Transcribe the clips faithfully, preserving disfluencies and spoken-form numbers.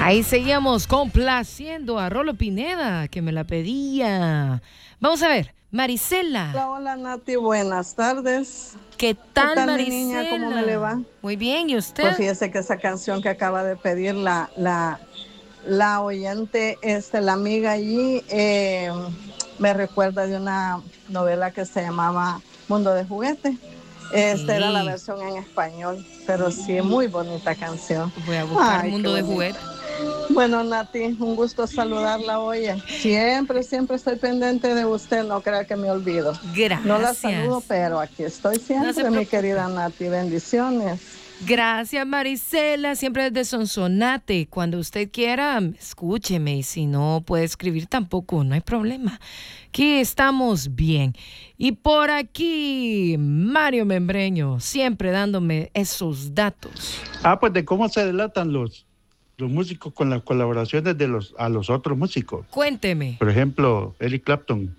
Ahí seguíamos complaciendo a Rolo Pineda, que me la pedía. Vamos a ver, Marisela. Hola, hola Nati, buenas tardes. ¿Qué tal, ¿Qué tal, Marisela? mi niña? ¿Cómo me le va? Muy bien, ¿y usted? Pues fíjese que esa canción que acaba de pedir la, la, la oyente, este, la amiga allí, eh, me recuerda de una novela que se llamaba Mundo de Juguete. Esta Sí. era la versión en español, pero sí, muy bonita canción. Voy a buscar Ay, Mundo de Juguete. Bueno, Nati, un gusto saludarla hoy. Siempre, siempre estoy pendiente de usted, no crea que me olvido. Gracias. No la saludo, pero aquí estoy siempre, No mi querida Nati. Bendiciones. Gracias, Marisela, siempre desde Sonsonate. Cuando usted quiera, escúcheme, y si no puede escribir tampoco, no hay problema. Aquí estamos bien. Y por aquí, Mario Membreño, siempre dándome esos datos. Ah, pues de cómo se delatan los, los músicos con las colaboraciones de los, a los otros músicos. Cuénteme. Por ejemplo, Eric Clapton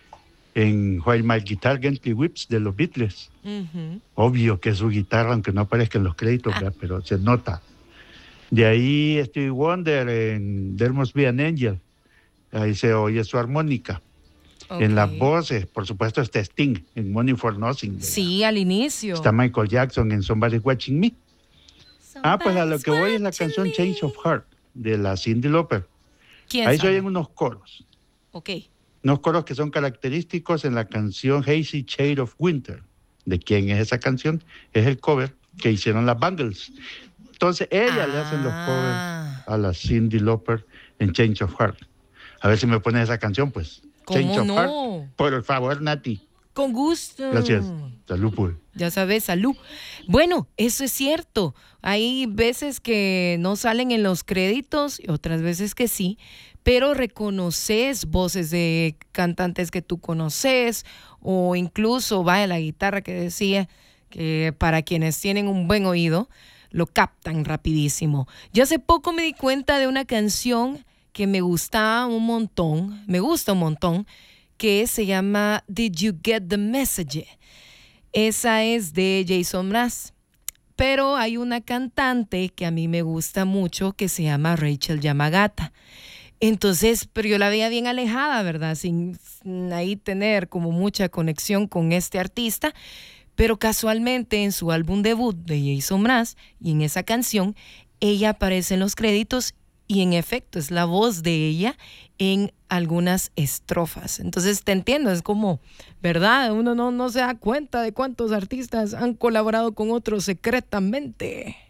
en While My Guitar Gently Weeps de los Beatles. Uh-huh. Obvio que es su guitarra, aunque no aparezca en los créditos, ah. pero se nota. De ahí Stevie Wonder en There Must Be an Angel. Ahí se oye su armónica. Okay. En las voces, por supuesto, está Sting en Money for Nothing. Sí, al inicio. Está Michael Jackson en Somebody's Watching Me. Somebody's ah, pues a lo que voy es la canción me. Change of Heart de la Cyndi Lauper. ¿Quién Ahí sabe? se oyen unos coros. Ok. Unos coros que son característicos en la canción Hazy Shade of Winter. ¿De quién es esa canción? Es el cover que hicieron las Bangles. Entonces, ella ah. le hacen los covers a la Cyndi Lauper en Change of Heart. A ver si me pones esa canción, pues. ¿Cómo Change no? of Heart. Por favor, Nati. Con gusto. Gracias. Salud, pues. Ya sabes, salud. Bueno, eso es cierto. Hay veces que no salen en los créditos y otras veces que sí, pero reconoces voces de cantantes que tú conoces o incluso, vaya, la guitarra que decía, que para quienes tienen un buen oído, lo captan rapidísimo. Yo hace poco me di cuenta de una canción que me gustaba un montón, me gusta un montón, que se llama Did You Get the Message? Esa es de Jason Mraz. Pero hay una cantante que a mí me gusta mucho que se llama Rachel Yamagata. Entonces, pero yo la veía bien alejada, ¿verdad? Sin, sin ahí tener como mucha conexión con este artista. Pero casualmente en su álbum debut de Jason Mraz y en esa canción, ella aparece en los créditos y en efecto es la voz de ella en algunas estrofas. Entonces te entiendo, es como, ¿verdad? Uno no, no se da cuenta de cuántos artistas han colaborado con otros secretamente.